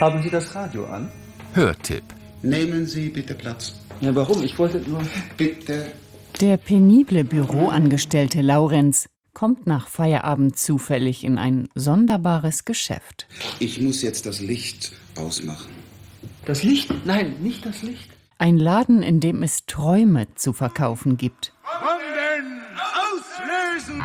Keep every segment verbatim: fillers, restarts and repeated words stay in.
Haben Sie das Radio an? Hörtipp. Nehmen Sie bitte Platz. Ja, warum? Ich wollte nur... Bitte. Der penible Büroangestellte Laurenz kommt nach Feierabend zufällig in ein sonderbares Geschäft. Ich muss jetzt das Licht ausmachen. Das Licht? Nein, nicht das Licht. Ein Laden, in dem es Träume zu verkaufen gibt. Bomben auslösen!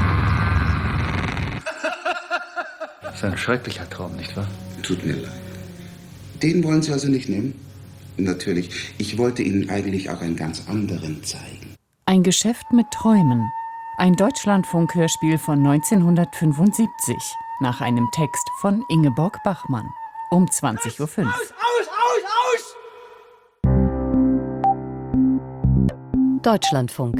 Das ist ein schrecklicher Traum, nicht wahr? Tut mir leid. Den wollen Sie also nicht nehmen? Natürlich. Ich wollte Ihnen eigentlich auch einen ganz anderen zeigen. Ein Geschäft mit Träumen. Ein Deutschlandfunk-Hörspiel von neunzehnhundertfünfundsiebzig. Nach einem Text von Ingeborg Bachmann. Um zwanzig Uhr fünf. Aus, aus, aus, aus! Deutschlandfunk.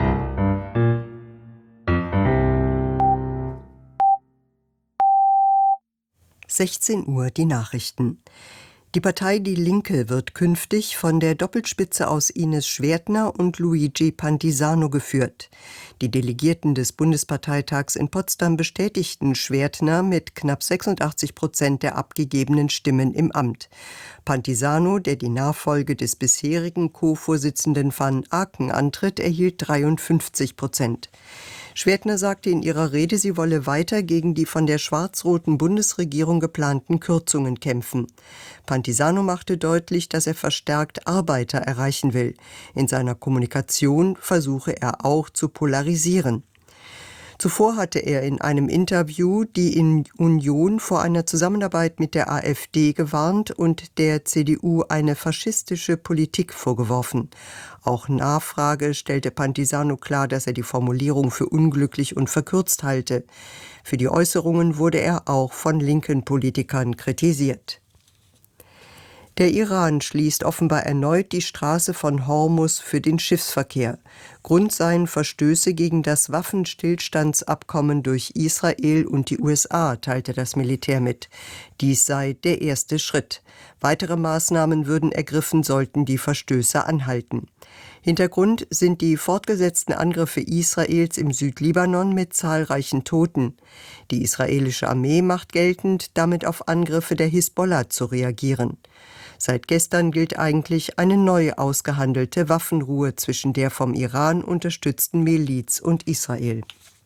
sechzehn Uhr die Nachrichten. Die Partei Die Linke wird künftig von der Doppelspitze aus Ines Schwertner und Luigi Pantisano geführt. Die Delegierten des Bundesparteitags in Potsdam bestätigten Schwertner mit knapp sechsundachtzig Prozent der abgegebenen Stimmen im Amt. Pantisano, der die Nachfolge des bisherigen Co-Vorsitzenden van Aken antritt, erhielt dreiundfünfzig Prozent. Schwertner sagte in ihrer Rede, sie wolle weiter gegen die von der schwarz-roten Bundesregierung geplanten Kürzungen kämpfen. Pantisano machte deutlich, dass er verstärkt Arbeiter erreichen will. In seiner Kommunikation versuche er auch zu polarisieren. Zuvor hatte er in einem Interview die in Union vor einer Zusammenarbeit mit der AfD gewarnt und der C D U eine faschistische Politik vorgeworfen. Auch Nachfrage stellte Pantisano klar, dass er die Formulierung für unglücklich und verkürzt halte. Für die Äußerungen wurde er auch von linken Politikern kritisiert. Der Iran schließt offenbar erneut die Straße von Hormuz für den Schiffsverkehr. Grund seien Verstöße gegen das Waffenstillstandsabkommen durch Israel und die U S A, teilte das Militär mit. Dies sei der erste Schritt. Weitere Maßnahmen würden ergriffen, sollten die Verstöße anhalten. Hintergrund sind die fortgesetzten Angriffe Israels im Südlibanon mit zahlreichen Toten. Die israelische Armee macht geltend, damit auf Angriffe der Hisbollah zu reagieren. Seit gestern gilt eigentlich eine neu ausgehandelte Waffenruhe zwischen der vom Iran unterstützten Miliz und Israel.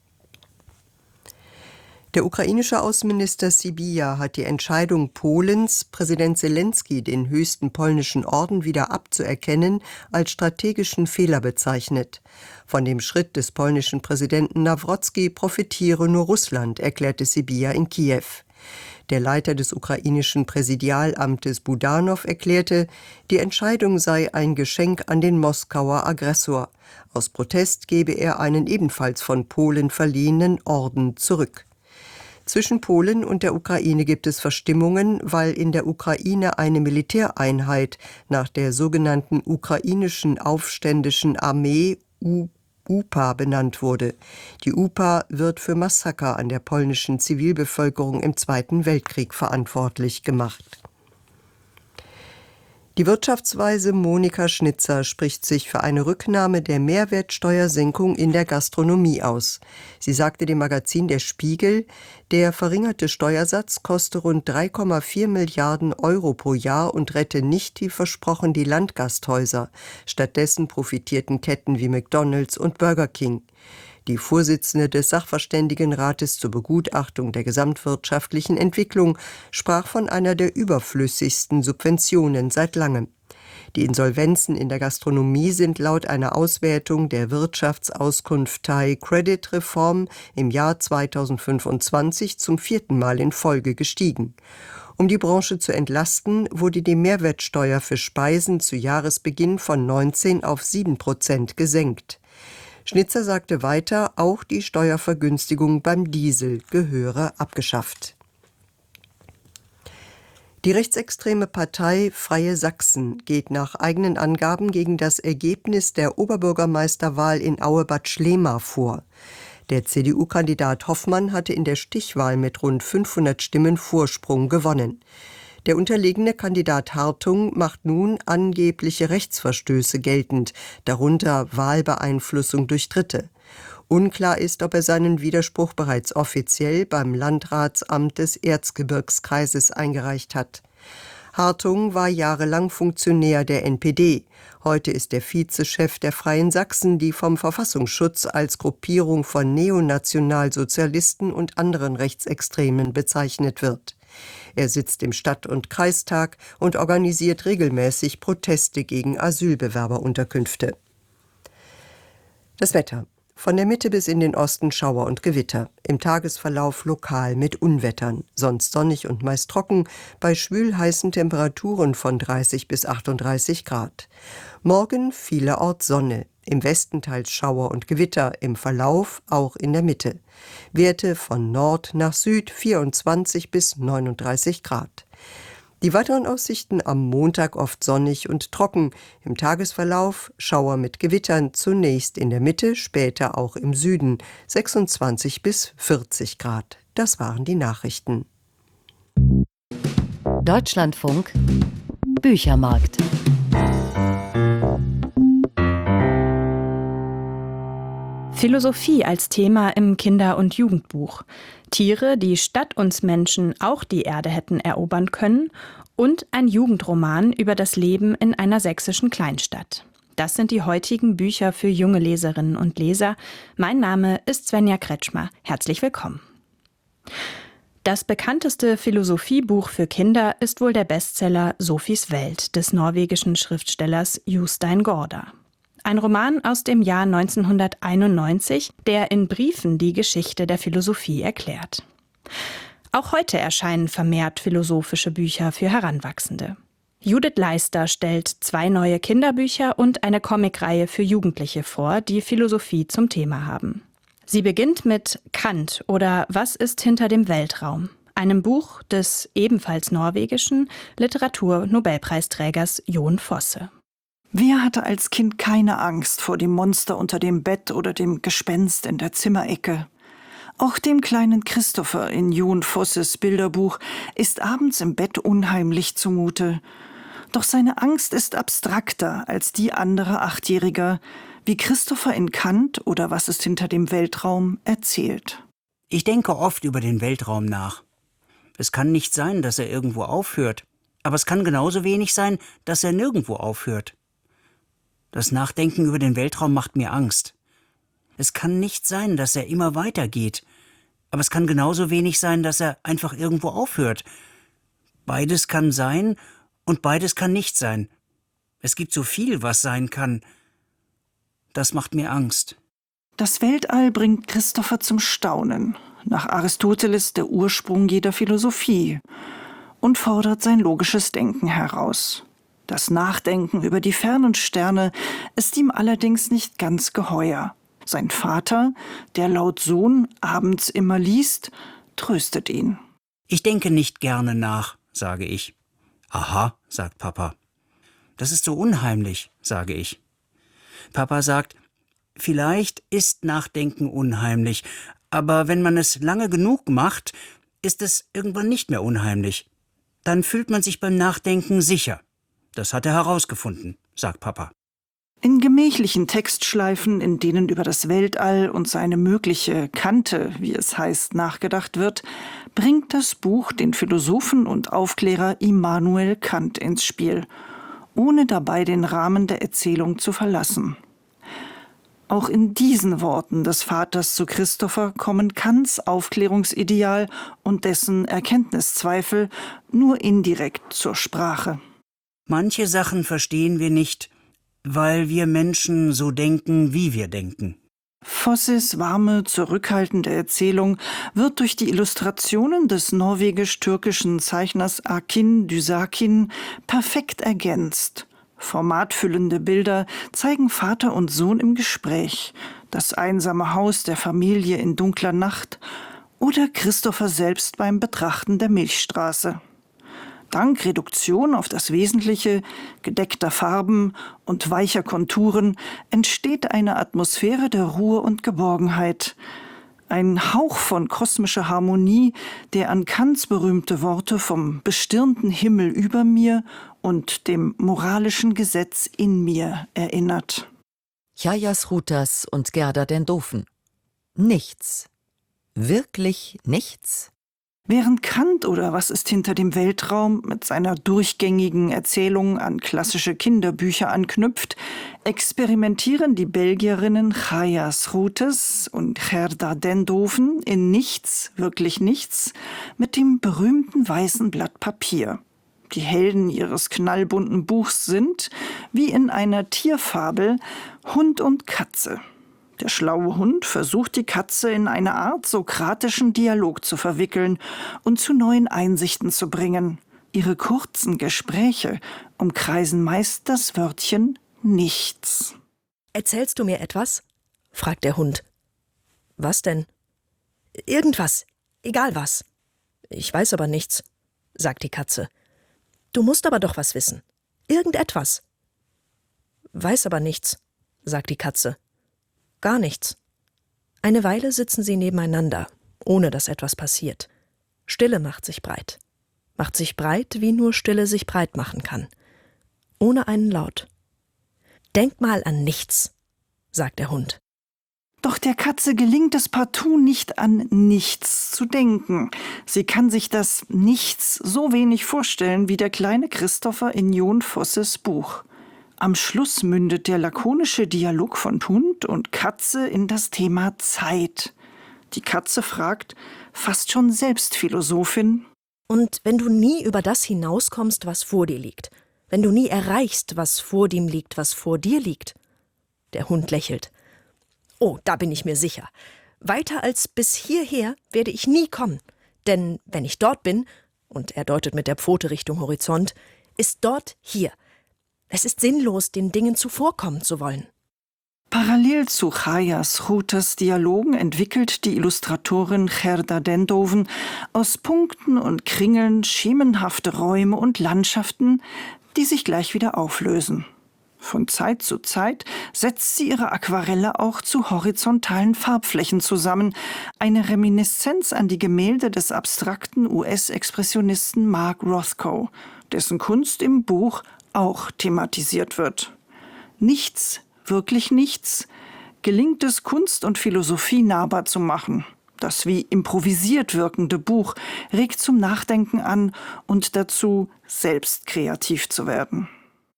Der ukrainische Außenminister Sybiha hat die Entscheidung Polens, Präsident Selenskyj den höchsten polnischen Orden wieder abzuerkennen, als strategischen Fehler bezeichnet. Von dem Schritt des polnischen Präsidenten Nawrocki profitiere nur Russland, erklärte Sybiha in Kiew. Der Leiter des ukrainischen Präsidialamtes Budanow erklärte, die Entscheidung sei ein Geschenk an den Moskauer Aggressor. Aus Protest gebe er einen ebenfalls von Polen verliehenen Orden zurück. Zwischen Polen und der Ukraine gibt es Verstimmungen, weil in der Ukraine eine Militäreinheit nach der sogenannten ukrainischen Aufständischen Armee U U P A benannt wurde. Die U P A wird für Massaker an der polnischen Zivilbevölkerung im Zweiten Weltkrieg verantwortlich gemacht. Die Wirtschaftsweise Monika Schnitzer spricht sich für eine Rücknahme der Mehrwertsteuersenkung in der Gastronomie aus. Sie sagte dem Magazin Der Spiegel, der verringerte Steuersatz koste rund drei Komma vier Milliarden Euro pro Jahr und rette nicht wie versprochen die Landgasthäuser. Stattdessen profitierten Ketten wie McDonald's und Burger King. Die Vorsitzende des Sachverständigenrates zur Begutachtung der gesamtwirtschaftlichen Entwicklung sprach von einer der überflüssigsten Subventionen seit langem. Die Insolvenzen in der Gastronomie sind laut einer Auswertung der Wirtschaftsauskunftei Credit Reform im Jahr zweitausendfünfundzwanzig zum vierten Mal in Folge gestiegen. Um die Branche zu entlasten, wurde die Mehrwertsteuer für Speisen zu Jahresbeginn von neunzehn auf sieben Prozent gesenkt. Schnitzer sagte weiter, auch die Steuervergünstigung beim Diesel gehöre abgeschafft. Die rechtsextreme Partei Freie Sachsen geht nach eigenen Angaben gegen das Ergebnis der Oberbürgermeisterwahl in Aue-Bad Schlema vor. Der C D U-Kandidat Hoffmann hatte in der Stichwahl mit rund fünfhundert Stimmen Vorsprung gewonnen. Der unterlegene Kandidat Hartung macht nun angebliche Rechtsverstöße geltend, darunter Wahlbeeinflussung durch Dritte. Unklar ist, ob er seinen Widerspruch bereits offiziell beim Landratsamt des Erzgebirgskreises eingereicht hat. Hartung war jahrelang Funktionär der N P D. Heute ist er Vizechef der Freien Sachsen, die vom Verfassungsschutz als Gruppierung von Neonationalsozialisten und anderen Rechtsextremen bezeichnet wird. Er sitzt im Stadt- und Kreistag und organisiert regelmäßig Proteste gegen Asylbewerberunterkünfte. Das Wetter. Von der Mitte bis in den Osten Schauer und Gewitter. Im Tagesverlauf lokal mit Unwettern. Sonst sonnig und meist trocken, bei schwül-heißen Temperaturen von dreißig bis achtunddreißig Grad. Morgen vielerorts Sonne. Im Westen teils Schauer und Gewitter, im Verlauf auch in der Mitte. Werte von Nord nach Süd vierundzwanzig bis neununddreißig Grad. Die weiteren Aussichten am Montag oft sonnig und trocken. Im Tagesverlauf Schauer mit Gewittern, zunächst in der Mitte, später auch im Süden, sechsundzwanzig bis vierzig Grad. Das waren die Nachrichten. Deutschlandfunk Büchermarkt. Philosophie als Thema im Kinder- und Jugendbuch. Tiere, die statt uns Menschen auch die Erde hätten erobern können. Und ein Jugendroman über das Leben in einer sächsischen Kleinstadt. Das sind die heutigen Bücher für junge Leserinnen und Leser. Mein Name ist Svenja Kretschmer. Herzlich willkommen. Das bekannteste Philosophiebuch für Kinder ist wohl der Bestseller Sophies Welt des norwegischen Schriftstellers Jostein Gaarder. Ein Roman aus dem Jahr neunzehnhunderteinundneunzig, der in Briefen die Geschichte der Philosophie erklärt. Auch heute erscheinen vermehrt philosophische Bücher für Heranwachsende. Judith Leister stellt zwei neue Kinderbücher und eine Comicreihe für Jugendliche vor, die Philosophie zum Thema haben. Sie beginnt mit Kant oder Was ist hinter dem Weltraum? Einem Buch des ebenfalls norwegischen Literatur-Nobelpreisträgers Jon Fosse. Wer hatte als Kind keine Angst vor dem Monster unter dem Bett oder dem Gespenst in der Zimmerecke? Auch dem kleinen Christopher in Jon Fosses Bilderbuch ist abends im Bett unheimlich zumute. Doch seine Angst ist abstrakter als die anderer Achtjähriger, wie Christopher in Kant oder Was ist hinter dem Weltraum erzählt. Ich denke oft über den Weltraum nach. Es kann nicht sein, dass er irgendwo aufhört, aber es kann genauso wenig sein, dass er nirgendwo aufhört. Das Nachdenken über den Weltraum macht mir Angst. Es kann nicht sein, dass er immer weitergeht, aber es kann genauso wenig sein, dass er einfach irgendwo aufhört. Beides kann sein und beides kann nicht sein. Es gibt so viel, was sein kann. Das macht mir Angst. Das Weltall bringt Christopher zum Staunen, nach Aristoteles der Ursprung jeder Philosophie, und fordert sein logisches Denken heraus. Das Nachdenken über die fernen Sterne ist ihm allerdings nicht ganz geheuer. Sein Vater, der laut Sohn abends immer liest, tröstet ihn. Ich denke nicht gerne nach, sage ich. Aha, sagt Papa. Das ist so unheimlich, sage ich. Papa sagt, vielleicht ist Nachdenken unheimlich, aber wenn man es lange genug macht, ist es irgendwann nicht mehr unheimlich. Dann fühlt man sich beim Nachdenken sicher. Das hat er herausgefunden, sagt Papa. In gemächlichen Textschleifen, in denen über das Weltall und seine mögliche Kante, wie es heißt, nachgedacht wird, bringt das Buch den Philosophen und Aufklärer Immanuel Kant ins Spiel, ohne dabei den Rahmen der Erzählung zu verlassen. Auch in diesen Worten des Vaters zu Christopher kommen Kants Aufklärungsideal und dessen Erkenntniszweifel nur indirekt zur Sprache. Manche Sachen verstehen wir nicht, weil wir Menschen so denken, wie wir denken. Fosses warme, zurückhaltende Erzählung wird durch die Illustrationen des norwegisch-türkischen Zeichners Akin Düsakin perfekt ergänzt. Formatfüllende Bilder zeigen Vater und Sohn im Gespräch, das einsame Haus der Familie in dunkler Nacht oder Christopher selbst beim Betrachten der Milchstraße. Dank Reduktion auf das Wesentliche, gedeckter Farben und weicher Konturen entsteht eine Atmosphäre der Ruhe und Geborgenheit. Ein Hauch von kosmischer Harmonie, der an Kants berühmte Worte vom bestirnten Himmel über mir und dem moralischen Gesetz in mir erinnert. Chajas Rutas und Gerda den Doofen. Nichts. Wirklich nichts? Während Kant oder Was ist hinter dem Weltraum mit seiner durchgängigen Erzählung an klassische Kinderbücher anknüpft, experimentieren die Belgierinnen Chaya Schroutes und Gerda Dendoven in Nichts, wirklich nichts, mit dem berühmten weißen Blatt Papier. Die Helden ihres knallbunten Buchs sind, wie in einer Tierfabel, Hund und Katze. Der schlaue Hund versucht, die Katze in eine Art sokratischen Dialog zu verwickeln und zu neuen Einsichten zu bringen. Ihre kurzen Gespräche umkreisen meist das Wörtchen nichts. »Erzählst du mir etwas?« fragt der Hund. »Was denn?« »Irgendwas, egal was.« »Ich weiß aber nichts«, sagt die Katze. »Du musst aber doch was wissen. Irgendetwas.« »Weiß aber nichts«, sagt die Katze. »Gar nichts.« Eine Weile sitzen sie nebeneinander, ohne dass etwas passiert. Stille macht sich breit. Macht sich breit, wie nur Stille sich breit machen kann. Ohne einen Laut. »Denk mal an nichts«, sagt der Hund. Doch der Katze gelingt es partout nicht, an nichts zu denken. Sie kann sich das Nichts so wenig vorstellen wie der kleine Christopher in Jon Vosses Buch. Am Schluss mündet der lakonische Dialog von Hund und Katze in das Thema Zeit. Die Katze fragt, fast schon Selbstphilosophin: »Und wenn du nie über das hinauskommst, was vor dir liegt, wenn du nie erreichst, was vor dem liegt, was vor dir liegt?« Der Hund lächelt. »Oh, da bin ich mir sicher. Weiter als bis hierher werde ich nie kommen. Denn wenn ich dort bin«, und er deutet mit der Pfote Richtung Horizont, »ist dort hier. Es ist sinnlos, den Dingen zuvorkommen zu wollen.« Parallel zu Chaya Schroutes Dialogen entwickelt die Illustratorin Gerda Dendoven aus Punkten und Kringeln schemenhafte Räume und Landschaften, die sich gleich wieder auflösen. Von Zeit zu Zeit setzt sie ihre Aquarelle auch zu horizontalen Farbflächen zusammen, eine Reminiszenz an die Gemälde des abstrakten U S-Expressionisten Mark Rothko, dessen Kunst im Buch auch thematisiert wird. Nichts, wirklich nichts, gelingt es, Kunst und Philosophie nahbar zu machen. Das wie improvisiert wirkende Buch regt zum Nachdenken an und dazu, selbst kreativ zu werden.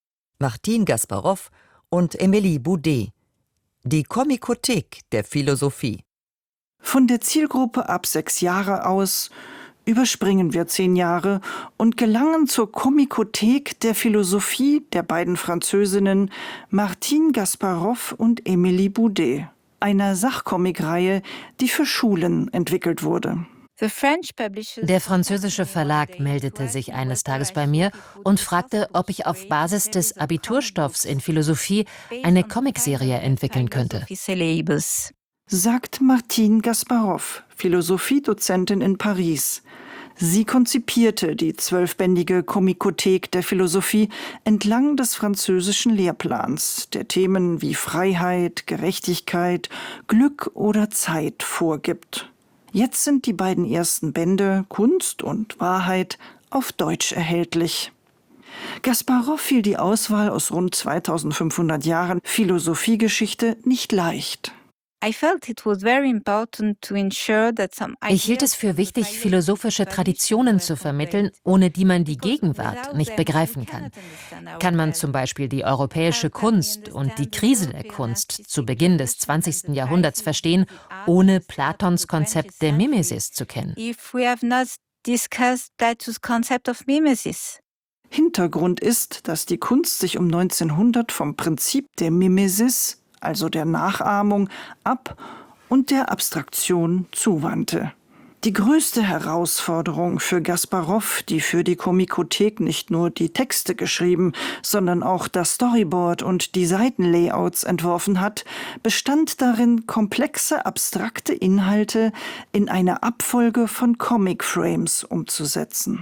Martin Gasparow und Emilie Boudet. Die Komikothek der Philosophie. Von der Zielgruppe ab sechs Jahre aus überspringen wir zehn Jahre und gelangen zur Komikothek der Philosophie der beiden Französinnen Martine Gasparow und Emilie Boudet, einer Sachkomikreihe, die für Schulen entwickelt wurde. Der französische Verlag meldete sich eines Tages bei mir und fragte, ob ich auf Basis des Abiturstoffs in Philosophie eine Comicserie entwickeln könnte. Sagt Martine Gasparow, Philosophiedozentin in Paris. Sie konzipierte die zwölfbändige Komikothek der Philosophie entlang des französischen Lehrplans, der Themen wie Freiheit, Gerechtigkeit, Glück oder Zeit vorgibt. Jetzt sind die beiden ersten Bände Kunst und Wahrheit auf Deutsch erhältlich. Gasparow fiel die Auswahl aus rund zweitausendfünfhundert Jahren Philosophiegeschichte nicht leicht. Ich hielt es für wichtig, philosophische Traditionen zu vermitteln, ohne die man die Gegenwart nicht begreifen kann. Kann man zum Beispiel die europäische Kunst und die Krise der Kunst zu Beginn des zwanzigsten Jahrhunderts verstehen, ohne Platons Konzept der Mimesis zu kennen? Hintergrund ist, dass die Kunst sich um neunzehnhundert vom Prinzip der Mimesis, also der Nachahmung, ab und der Abstraktion zuwandte. Die größte Herausforderung für Gasparow, die für die Komikothek nicht nur die Texte geschrieben, sondern auch das Storyboard und die Seitenlayouts entworfen hat, bestand darin, komplexe, abstrakte Inhalte in eine Abfolge von Comic-Frames umzusetzen.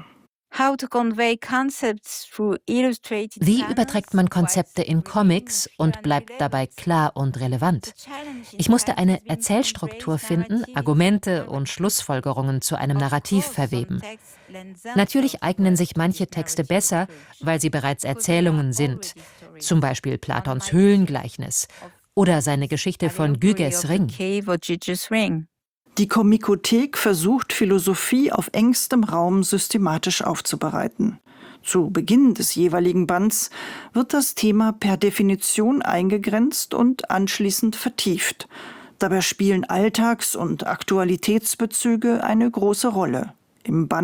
Wie überträgt man Konzepte in Comics und bleibt dabei klar und relevant? Ich musste eine Erzählstruktur finden, Argumente und Schlussfolgerungen zu einem Narrativ verweben. Natürlich eignen sich manche Texte besser, weil sie bereits Erzählungen sind, zum Beispiel Platons Höhlengleichnis, Oder seine Geschichte von Gyges Ring. Die Komikothek versucht, Philosophie auf engstem Raum systematisch aufzubereiten. Zu Beginn des jeweiligen Bands wird das Thema per Definition eingegrenzt und anschließend vertieft. Dabei spielen Alltags- und Aktualitätsbezüge eine große Rolle. Im Band